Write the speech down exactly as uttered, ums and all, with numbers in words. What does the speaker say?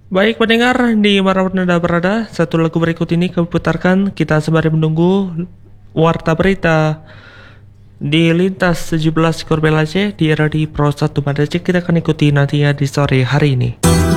Baik pendengar di mana Anda berada, satu lagu berikut ini kami putarkan kita sembari menunggu warta berita di lintas tujuh belas Korbel Aceh di R R D Pro satu Madacek. Kita akan ikuti nantinya di sore hari ini.